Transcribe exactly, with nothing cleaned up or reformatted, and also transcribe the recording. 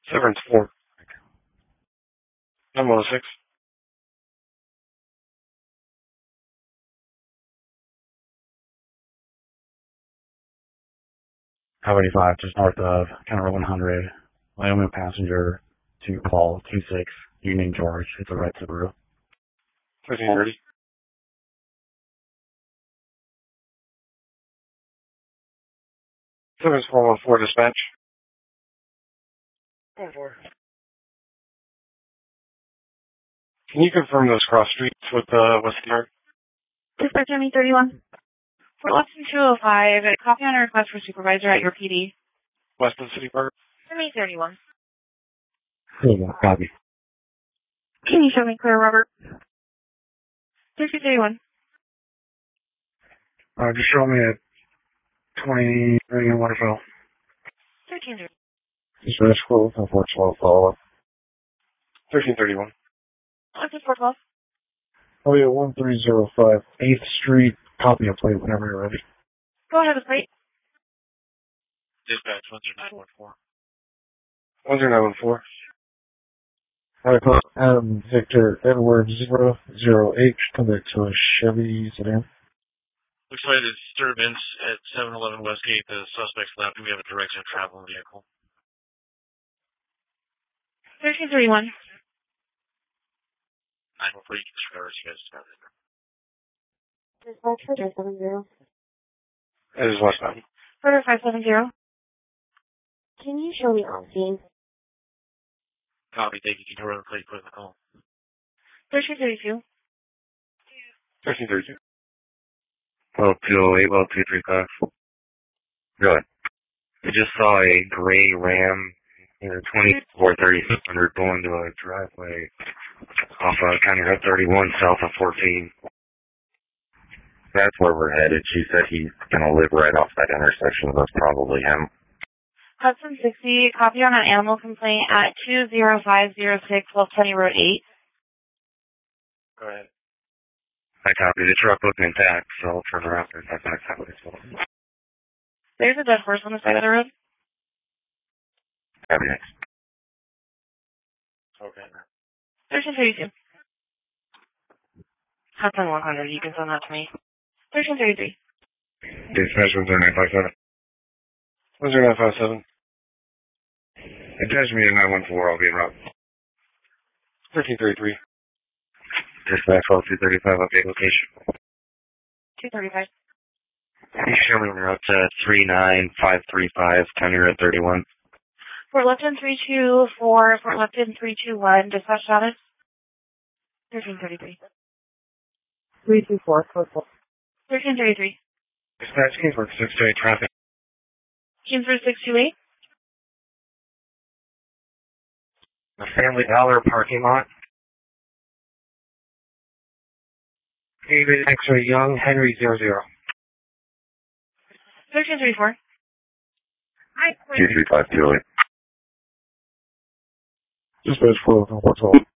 Severance four. I'm one oh six. Highway five, just north of County Road one hundred, Wyoming passenger to call two six, Union George. It's a red Subaru. thirteen thirty. Severance four one four dispatch. one four. Can you confirm those cross streets with uh, West Yard? Dispatch M E thirty-one. Fort Lupton two oh five, copy on a request for supervisor at your P D. Weston City Park. M E thirty-one. There you go, copy. Can you show me clear, Robert? thirteen thirty-one. Uh, just show me at twenty in Waterfall. thirteen thirty. Dispatch four four twelve, follow up. thirteen thirty-one. Lupton four twelve. Oh yeah, one three zero five, eighth Street, copy a plate whenever you're ready. Go ahead with plate. Dispatch one zero nine one four. one zero nine one four. Alright, Adam Victor Edward zero zero eight, come back to a Chevy sedan. Looks like a disturbance at seven eleven Westgate. The suspect's left, and we have a direction of travel vehicle. thirteen thirty-one. nine one four, you can discover you guys got it. Dispatch Further seven zero. It is West Mountain. Further five seven zero. Can you show me on scene? Copy, thank you. Can you run the plate, put in the call? thirteen thirty-two. thirteen thirty-two. Well, two oh eight, well, two three five. Good. I just saw a gray Ram in a twenty-four thirty-six hundred going to a driveway off of County Road thirty-one south of fourteen. That's where we're headed. She said he's going to live right off that intersection. That's probably him. Hudson sixty, copy on an animal complaint at two zero five zero six West County Road eight. Go ahead. I copy. The truck looking intact, so I'll turn around and that's how it's going. There's a dead horse on the side of the road. Copy next. Okay. thirteen thirty-two. Hudson one hundred, you can send that to me. thirteen thirty-three. Dispatch one zero nine five seven. one zero nine five seven. Attach me to nine one four, I'll be en route. thirteen thirty-three. Dispatch twelve two thirty-five, update location. two thirty-five. You show me en route to three nine five three five, County Road thirty-one. Fort Lupton three two four, Fort Lupton three two one, dispatch status. thirteen thirty-three. three two four, thirteen thirty-three. Dispatch Kingsburg six two eight traffic. Kingsburg six two eight. The Family Dollar parking lot. David X-ray Young, Henry zero zero. thirteen thirty-four. two three five two eight. Dispatch four four twelve.